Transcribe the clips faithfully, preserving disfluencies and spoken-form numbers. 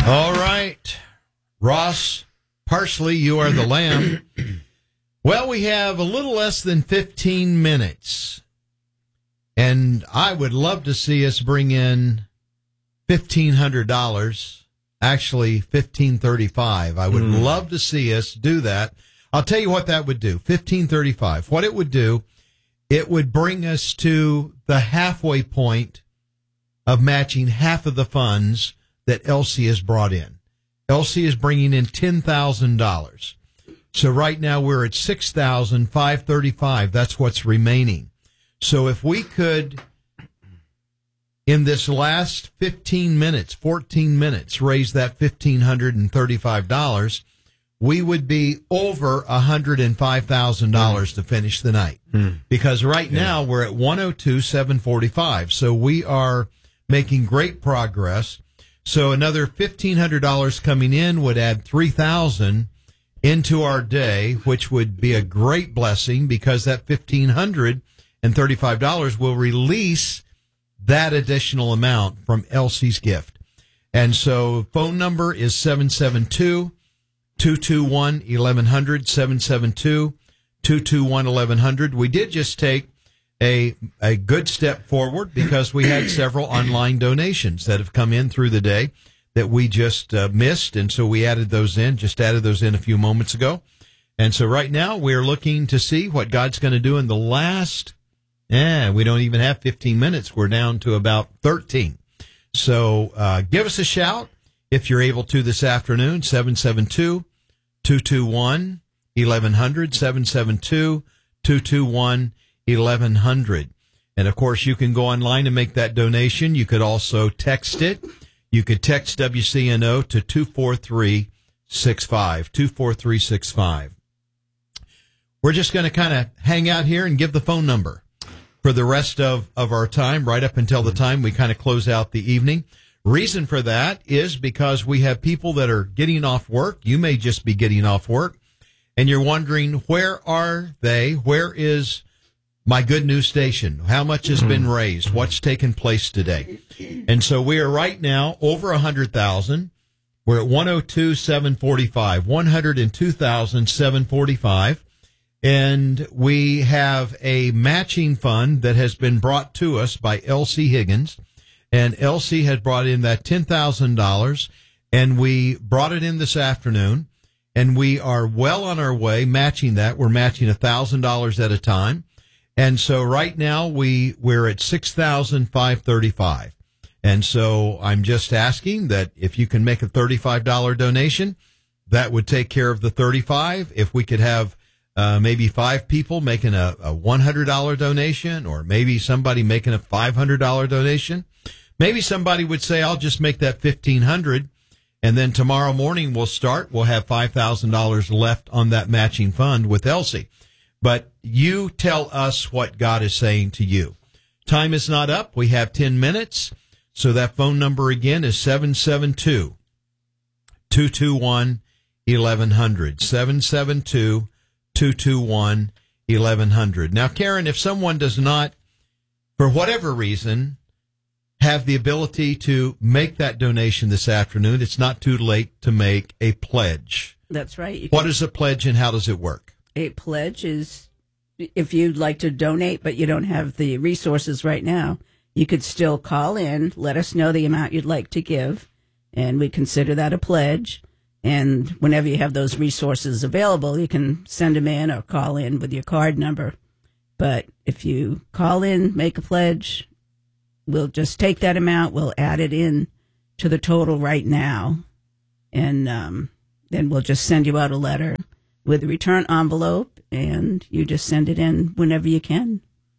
All right. Ross Parsley, you are the lamb. Well, we have a little less than fifteen minutes. And I would love to see us bring in fifteen hundred dollars, actually fifteen thirty-five. I would mm. love to see us do that. I'll tell you what that would do, fifteen thirty-five. What it would do, it would bring us to the halfway point of matching half of the funds that Elsie has brought in. Elsie is bringing in ten thousand dollars. So right now we're at six thousand five hundred thirty-five. That's what's remaining. So if we could, in this last fifteen minutes, fourteen minutes, raise that one thousand five hundred thirty-five dollars, we would be over one hundred five thousand dollars mm. to finish the night. Mm. Because right yeah. now we're at one hundred two thousand seven hundred forty-five. So we are making great progress. So another fifteen hundred dollars coming in would add three thousand dollars into our day, which would be a great blessing because that one thousand five hundred thirty-five dollars will release that additional amount from Elsie's gift. And so phone number is seven seven two, two two one, one one zero zero, seven seven two, two two one, one one zero zero. We did just take a a good step forward because we had several online donations that have come in through the day that we just uh, missed, and so we added those in, just added those in a few moments ago. And so right now we're looking to see what God's going to do in the last Eh, we don't even have fifteen minutes. We're down to about thirteen. So uh, give us a shout if you're able to this afternoon, seven seven two, two two one, one one zero zero, seven seven two, two two one, one one zero zero. And, of course, you can go online and make that donation. You could also text it. You could text W C N O to two four three six five, two four three six five. We're just going to kind of hang out here and give the phone number for the rest of, of our time, right up until the time we kind of close out the evening. Reason for that is because we have people that are getting off work. You may just be getting off work, and you're wondering, where are they? Where is my good news station? How much has been raised? What's taken place today? And so we are right now over one hundred thousand. We're at one hundred two thousand seven hundred forty-five, one hundred two thousand seven hundred forty-five. And we have a matching fund that has been brought to us by Elsie Higgins. And Elsie has brought in that ten thousand dollars, and we brought it in this afternoon. And we are well on our way matching that. We're matching one thousand dollars at a time. And so right now we, we're at six thousand five hundred thirty-five. And so I'm just asking that if you can make a thirty-five dollars donation, that would take care of the thirty-five. If we could have Uh, maybe five people making a, a one hundred dollars donation, or maybe somebody making a five hundred dollars donation. Maybe somebody would say, I'll just make that fifteen hundred dollars, and then tomorrow morning we'll start. We'll have five thousand dollars left on that matching fund with Elsie. But you tell us what God is saying to you. Time is not up. We have ten minutes. So that phone number again is seven seven two, two two one, one one zero zero, seven seven two, two two one, one one zero zero. Now, Karen, if someone does not, for whatever reason, have the ability to make that donation this afternoon, it's not too late to make a pledge. That's right. You what is a pledge and how does it work? A pledge is, if you'd like to donate but you don't have the resources right now, you could still call in, let us know the amount you'd like to give, and we consider that a pledge. And whenever you have those resources available, you can send them in or call in with your card number. But if you call in, make a pledge, we'll just take that amount, we'll add it in to the total right now, and um, then we'll just send you out a letter with a return envelope, and you just send it in whenever you can.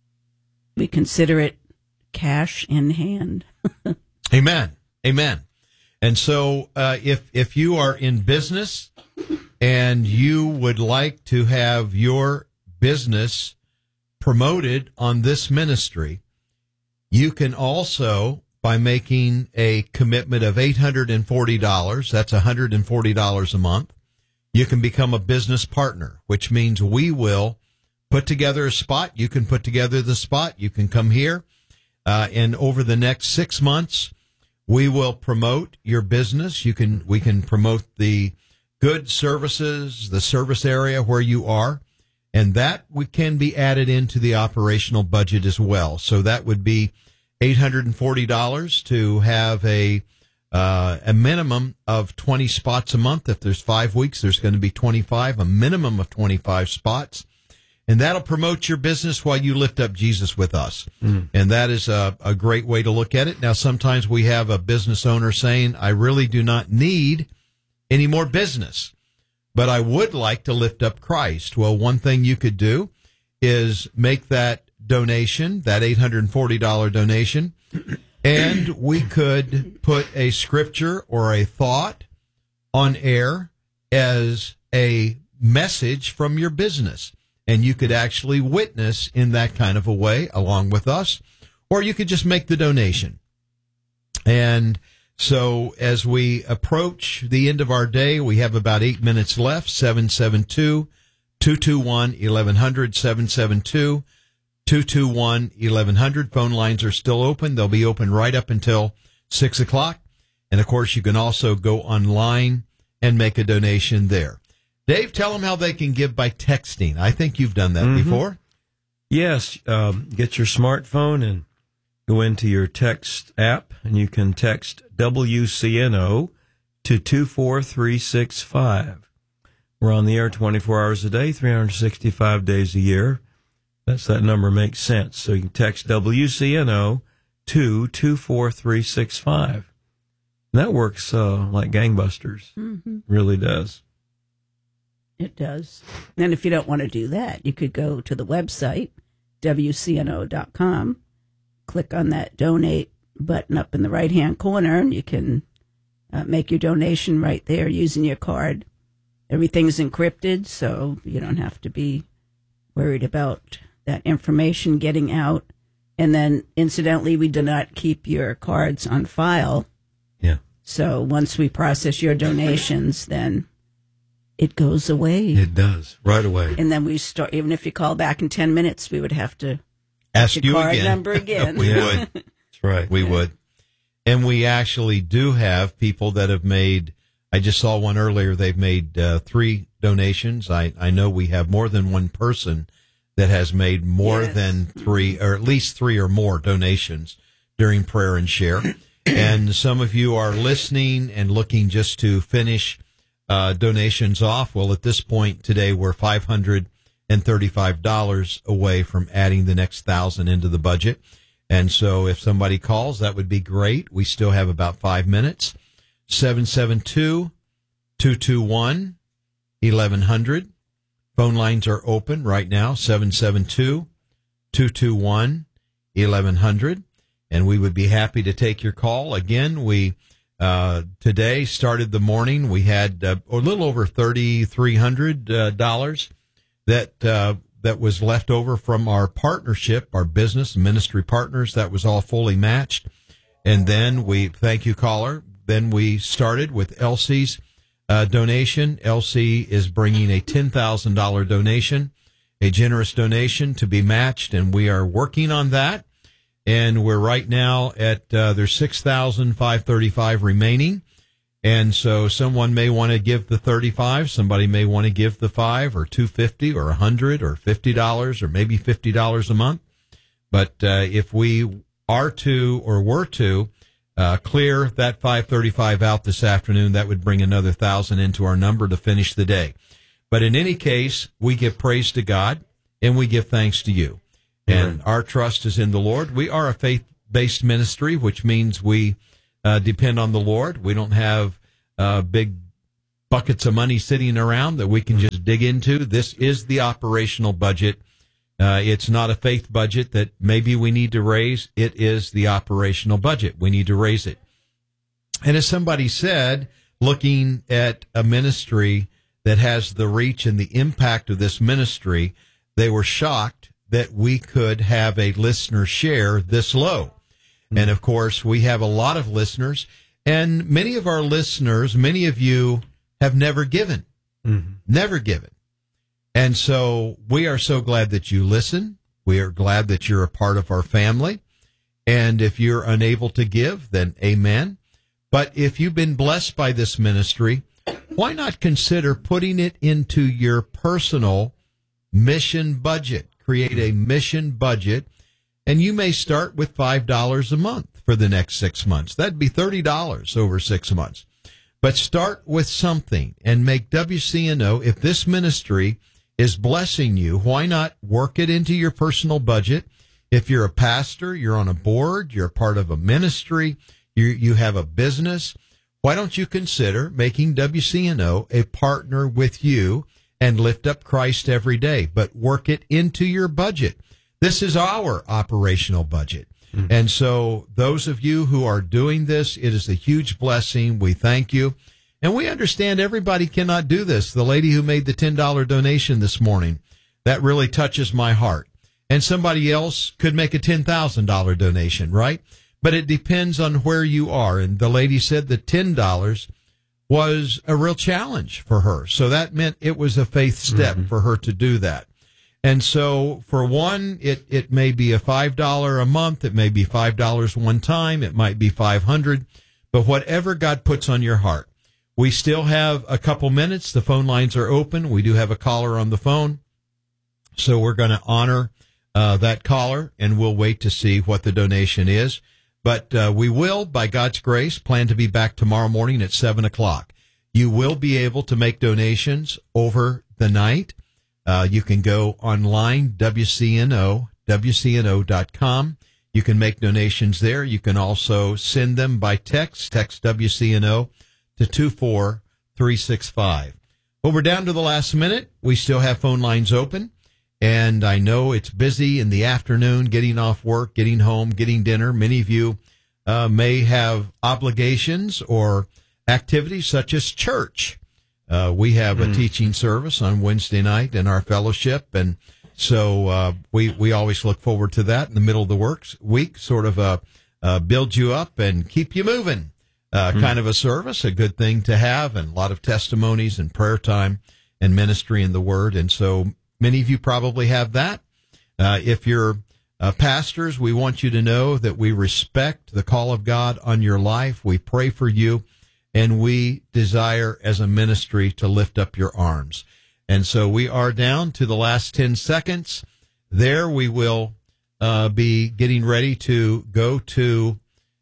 We consider it cash in hand. Amen. Amen. And so uh, if if you are in business and you would like to have your business promoted on this ministry, you can also, by making a commitment of eight hundred forty dollars, that's one hundred forty dollars a month, you can become a business partner, which means we will put together a spot. You can put together the spot. You can come here. Uh, and over the next six months, We will promote your business. You can, we can promote the good services, the service area where you are, and that we can be added into the operational budget as well. So that would be eight hundred forty dollars to have a uh, a minimum of twenty spots a month. If there's five weeks, there's going to be twenty-five, a minimum of twenty-five spots. And that'll promote your business while you lift up Jesus with us. Mm. And that is a, a great way to look at it. Now, sometimes we have a business owner saying, I really do not need any more business, but I would like to lift up Christ. Well, one thing you could do is make that donation, that eight hundred forty dollars donation, and we could put a scripture or a thought on air as a message from your business. And you could actually witness in that kind of a way along with us, or you could just make the donation. And so as we approach the end of our day, we have about eight minutes left. seven seven two, two two one, eleven hundred, seven seven two, two two one, eleven hundred. Phone lines are still open. They'll be open right up until six o'clock. And, of course, you can also go online and make a donation there. Dave, tell them how they can give by texting. I think you've done that mm-hmm. before. Yes. Um, get your smartphone and go into your text app, and you can text W C N O to two four three six five. We're on the air twenty-four hours a day, three hundred sixty-five days a year. That's that number makes sense. So you can text W C N O to two four three six five. And that works uh, like gangbusters. Mm-hmm. Really does. It does. And if you don't want to do that, you could go to the website, W C N O dot com, click on that donate button up in the right-hand corner, and you can uh, make your donation right there using your card. Everything's encrypted, so you don't have to be worried about that information getting out. And then, incidentally, we do not keep your cards on file. Yeah. So once we process your donations, then it goes away. It does, right away. And then we start, even if you call back in ten minutes, we would have to ask your you card again. number again. We yeah. would. That's right. We yeah. would. And we actually do have people that have made, I just saw one earlier, they've made uh, three donations. I, I know we have more than one person that has made more yes. than three, or at least three or more donations during prayer and share. And some of you are listening and looking just to finish Uh, donations off. Well, at this point today, we're five hundred thirty-five dollars away from adding the next thousand into the budget. And so if somebody calls, that would be great. We still have about five minutes. seven seven two, two two one, eleven hundred. Phone lines are open right now, seven seven two, two two one, eleven hundred. And we would be happy to take your call. Again, we Uh, today started the morning. We had uh, a little over thirty-three hundred dollars uh, that uh, that was left over from our partnership, our business and ministry partners. That was all fully matched. And then we, thank you, caller. Then we started with Elsie's uh, donation. Elsie is bringing a ten thousand dollars donation, a generous donation to be matched, and we are working on that. And we're right now at, uh, there's six thousand five hundred thirty-five remaining. And so someone may want to give the thirty-five, somebody may want to give the five or two hundred fifty or one hundred or fifty dollars or maybe fifty dollars a month. But uh, if we are to or were to uh, clear that five hundred thirty-five out this afternoon, that would bring another one thousand into our number to finish the day. But in any case, we give praise to God and we give thanks to you. And our trust is in the Lord. We are a faith-based ministry, which means we uh, depend on the Lord. We don't have uh, big buckets of money sitting around that we can just dig into. This is the operational budget. Uh, it's not a faith budget that maybe we need to raise. It is the operational budget. We need to raise it. And as somebody said, looking at a ministry that has the reach and the impact of this ministry, they were shocked that we could have a listener share this low. Mm-hmm. And, of course, we have a lot of listeners, and many of our listeners, many of you have never given, mm-hmm. never given. And so we are so glad that you listen. We are glad that you're a part of our family. And if you're unable to give, then amen. But if you've been blessed by this ministry, why not consider putting it into your personal mission budget? Create a mission budget, and you may start with five dollars a month for the next six months. That'd be thirty dollars over six months. But start with something and make W C N O, if this ministry is blessing you, why not work it into your personal budget? If you're a pastor, you're on a board, you're part of a ministry, you you have a business, why don't you consider making W C N O a partner with you and lift up Christ every day, but work it into your budget. This is our operational budget. Mm-hmm. And so those of you who are doing this, it is a huge blessing. We thank you. And we understand everybody cannot do this. The lady who made the ten dollars donation this morning, that really touches my heart. And somebody else could make a ten thousand dollars donation, right? But it depends on where you are. And the lady said that ten dollars was a real challenge for her. So that meant it was a faith step mm-hmm. for her to do that. And so for one, it, it may be a five dollars a month. It may be five dollars one time. It might be five hundred dollars. But whatever God puts on your heart. We still have a couple minutes. The phone lines are open. We do have a caller on the phone. So we're going to honor uh, that caller, and we'll wait to see what the donation is. But uh, we will, by God's grace, plan to be back tomorrow morning at seven o'clock. You will be able to make donations over the night. Uh, you can go online, W C N O, W C N O dot com. You can make donations there. You can also send them by text, text W C N O to two four three six five. Well, we're down to the last minute. We still have phone lines open. And I know it's busy in the afternoon, getting off work, getting home, getting dinner. Many of you uh, may have obligations or activities such as church. Uh, we have mm. a teaching service on Wednesday night in our fellowship, and so uh, we we always look forward to that in the middle of the works week, sort of uh, uh, build you up and keep you moving uh, mm. kind of a service, a good thing to have, and a lot of testimonies and prayer time and ministry in the Word. And so many of you probably have that. Uh, if you're uh, pastors, we want you to know that we respect the call of God on your life. We pray for you, and we desire as a ministry to lift up your arms. And so we are down to the last ten seconds. There we will uh, be getting ready to go to,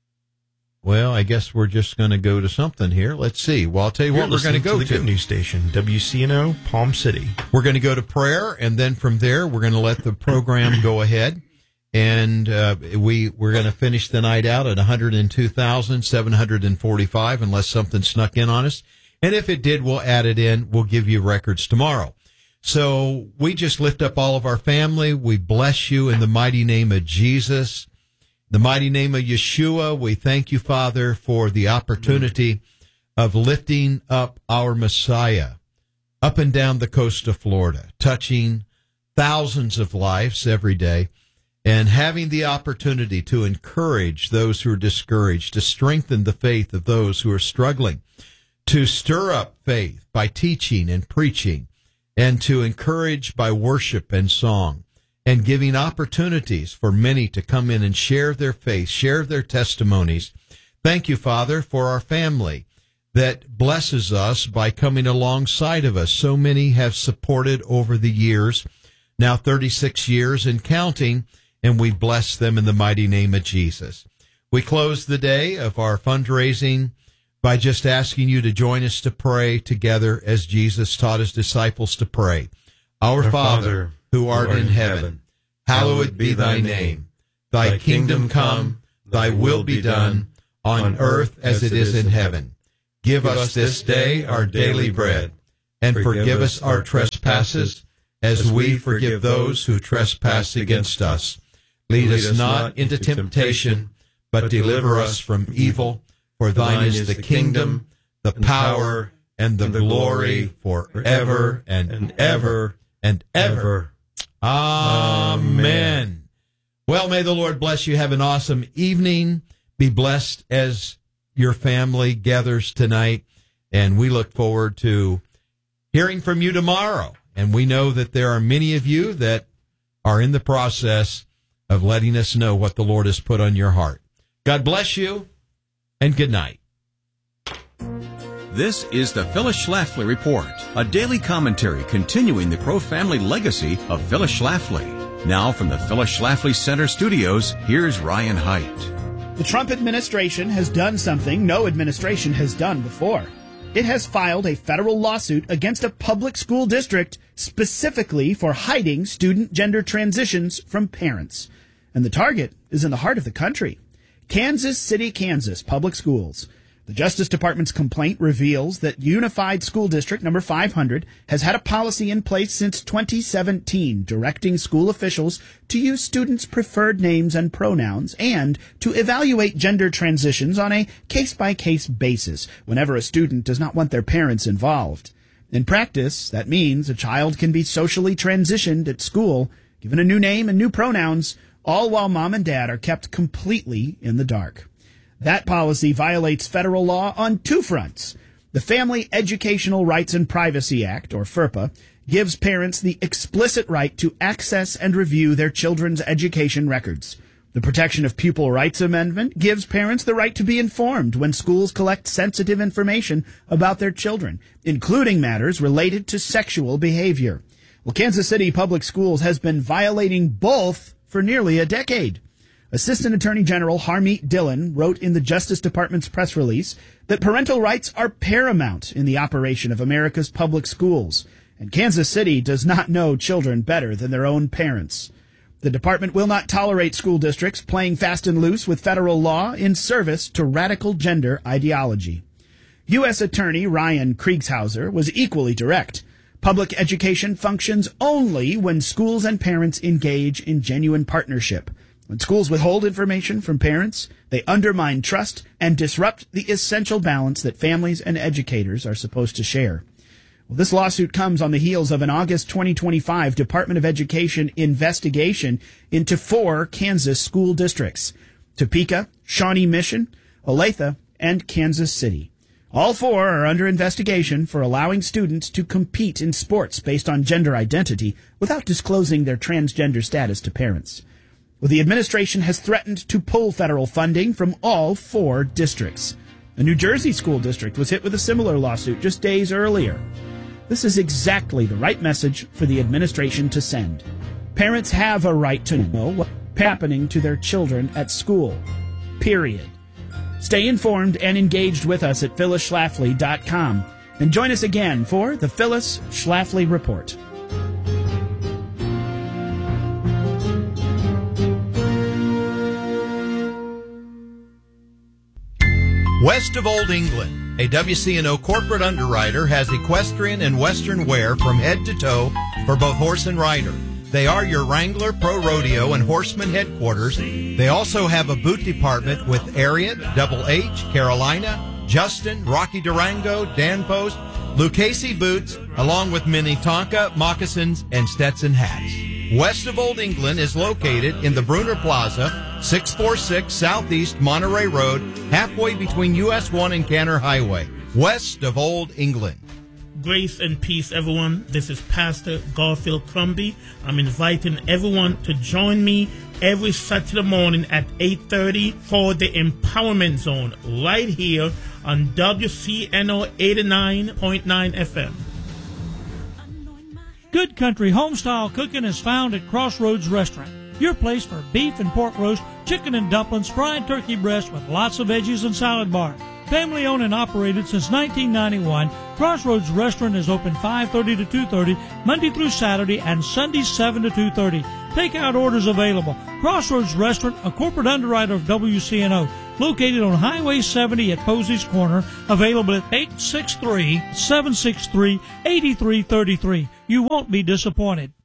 well, I guess we're just going to go to something here. Let's see. Well, I'll tell you You're what we're going to go to. The to. Good News Station, W C N O, Palm City. We're going to go to prayer, and then from there, we're going to let the program go ahead. And uh, we, we're going to finish the night out at one hundred two thousand seven hundred forty-five, unless something snuck in on us. And if it did, we'll add it in. We'll give you records tomorrow. So we just lift up all of our family. We bless you in the mighty name of Jesus. In the mighty name of Yeshua, we thank you, Father, for the opportunity of lifting up our Messiah up and down the coast of Florida, touching thousands of lives every day, and having the opportunity to encourage those who are discouraged, to strengthen the faith of those who are struggling, to stir up faith by teaching and preaching, and to encourage by worship and song, and giving opportunities for many to come in and share their faith, share their testimonies. Thank you, Father, for our family that blesses us by coming alongside of us. So many have supported over the years, now thirty-six years and counting, and we bless them in the mighty name of Jesus. We close the day of our fundraising by just asking you to join us to pray together as Jesus taught his disciples to pray. Our, Our Father, Father, who art, art in heaven, heaven hallowed be thy name. Thy, thy kingdom come, thy will be done, on earth as it is in heaven. Give us this day our daily bread, and forgive us our trespasses, as we forgive those who trespass against us. Lead us not into temptation, but deliver us from evil. For thine is the kingdom, the power, and the glory forever and ever and ever. Amen. Well, may the Lord bless you. Have an awesome evening. Be blessed as your family gathers tonight. And we look forward to hearing from you tomorrow. And we know that there are many of you that are in the process of letting us know what the Lord has put on your heart. God bless you, and good night. This is the Phyllis Schlafly Report, a daily commentary continuing the pro-family legacy of Phyllis Schlafly. Now from the Phyllis Schlafly Center studios, here's Ryan Haidt. The Trump administration has done something no administration has done before. It has filed a federal lawsuit against a public school district specifically for hiding student gender transitions from parents. And the target is in the heart of the country. Kansas City, Kansas Public Schools. The Justice Department's complaint reveals that Unified School District number five hundred has had a policy in place since twenty seventeen directing school officials to use students' preferred names and pronouns and to evaluate gender transitions on a case-by-case basis whenever a student does not want their parents involved. In practice, that means a child can be socially transitioned at school, given a new name and new pronouns, all while mom and dad are kept completely in the dark. That policy violates federal law on two fronts. The Family Educational Rights and Privacy Act, or FERPA, gives parents the explicit right to access and review their children's education records. The Protection of Pupil Rights Amendment gives parents the right to be informed when schools collect sensitive information about their children, including matters related to sexual behavior. Well, Kansas City Public Schools has been violating both for nearly a decade. Assistant Attorney General Harmeet Dillon wrote in the Justice Department's press release that parental rights are paramount in the operation of America's public schools, and Kansas City does not know children better than their own parents. The department will not tolerate school districts playing fast and loose with federal law in service to radical gender ideology. U S Attorney Ryan Kriegshauser was equally direct. Public education functions only when schools and parents engage in genuine partnership. When schools withhold information from parents, they undermine trust and disrupt the essential balance that families and educators are supposed to share. Well, this lawsuit comes on the heels of an August twenty twenty-five Department of Education investigation into four Kansas school districts: Topeka, Shawnee Mission, Olathe, and Kansas City. All four are under investigation for allowing students to compete in sports based on gender identity without disclosing their transgender status to parents. Well, the administration has threatened to pull federal funding from all four districts. A New Jersey school district was hit with a similar lawsuit just days earlier. This is exactly the right message for the administration to send. Parents have a right to know what's happening to their children at school. Period. Stay informed and engaged with us at phyllis schlafly dot com. And join us again for the Phyllis Schlafly Report. West of Old England, a W C N O corporate underwriter has equestrian and western wear from head to toe for both horse and rider. They are your Wrangler Pro Rodeo and Horseman headquarters. They also have a boot department with Ariat, Double H, Carolina, Justin, Rocky Durango, Dan Post, Lucchese boots, along with Minnetonka, moccasins, and Stetson hats. West of Old England is located in the Bruner Plaza, six forty-six Southeast Monterey Road, halfway between U S one and Canner Highway. West of Old England. Grace and peace, everyone. This is Pastor Garfield Crumby. I'm inviting everyone to join me every Saturday morning at eight thirty for the Empowerment Zone right here on W C N O eighty-nine point nine F M. Good Country Homestyle Cooking is found at Crossroads Restaurant, your place for beef and pork roast, chicken and dumplings, fried turkey breast with lots of veggies and salad bar. Family owned and operated since nineteen ninety-one, Crossroads Restaurant is open five thirty to two thirty, Monday through Saturday, and Sunday seven to two thirty. Takeout orders available. Crossroads Restaurant, a corporate underwriter of W C N O, located on Highway seventy at Posey's Corner, available at eight six three, seven six three, eight three three three. You won't be disappointed.